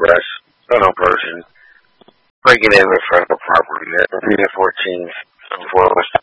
progress, unknown person, breaking in with federal property at 14th, 4 West